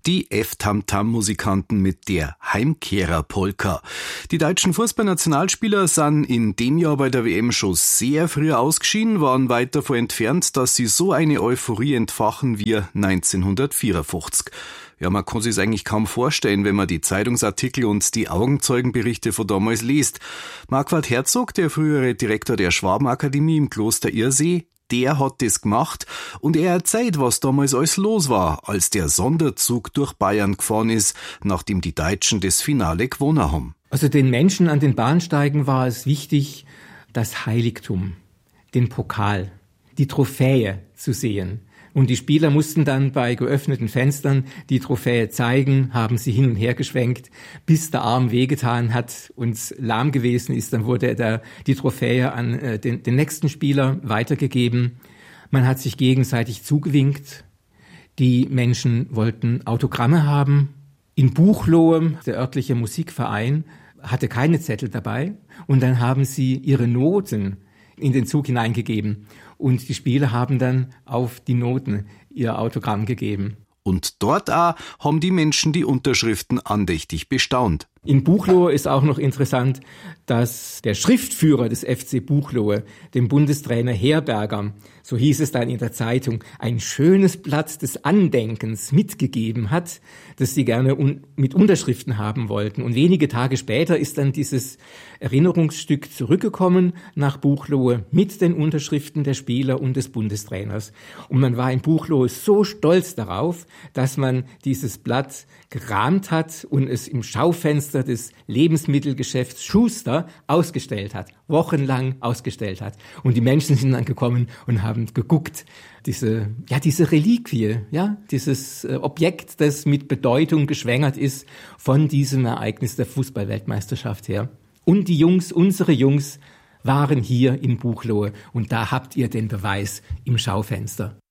Die F-Tam-Tam-Musikanten mit der Heimkehrer-Polka. Die deutschen Fußballnationalspieler sind in dem Jahr bei der WM schon sehr früh ausgeschieden, waren weit davon entfernt, dass sie so eine Euphorie entfachen wie 1954. Ja, man kann sich's eigentlich kaum vorstellen, wenn man die Zeitungsartikel und die Augenzeugenberichte von damals liest. Marquard Herzog, der frühere Direktor der Schwabenakademie im Kloster Irsee, der hat das gemacht und er erzählt, was damals alles los war, als der Sonderzug durch Bayern gefahren ist, nachdem die Deutschen das Finale gewonnen haben. Also den Menschen an den Bahnsteigen war es wichtig, das Heiligtum, den Pokal, die Trophäe zu sehen. Und die Spieler mussten dann bei geöffneten Fenstern die Trophäe zeigen, haben sie hin und her geschwenkt, bis der Arm wehgetan hat und lahm gewesen ist. Dann wurde die Trophäe an den nächsten Spieler weitergegeben. Man hat sich gegenseitig zugewinkt. Die Menschen wollten Autogramme haben. In Buchloe, der örtliche Musikverein, hatte keine Zettel dabei. Und dann haben sie ihre Noten in den Zug hineingegeben. Und die Spieler haben dann auf die Noten ihr Autogramm gegeben. Und dort auch haben die Menschen die Unterschriften andächtig bestaunt. In Buchloe ist auch noch interessant, dass der Schriftführer des FC Buchloe, dem Bundestrainer Herberger, so hieß es dann in der Zeitung, ein schönes Blatt des Andenkens mitgegeben hat, das sie gerne mit Unterschriften haben wollten. Und wenige Tage später ist dann dieses Erinnerungsstück zurückgekommen nach Buchloe mit den Unterschriften der Spieler und des Bundestrainers. Und man war in Buchloe so stolz darauf, dass man dieses Blatt gerahmt hat und es im Schaufenster des Lebensmittelgeschäfts Schuster ausgestellt hat, wochenlang ausgestellt hat. Und die Menschen sind dann gekommen und haben geguckt, diese Reliquie, dieses Objekt, das mit Bedeutung geschwängert ist von diesem Ereignis der Fußball-Weltmeisterschaft her. Und die Jungs, unsere Jungs, waren hier in Buchloe und da habt ihr den Beweis im Schaufenster.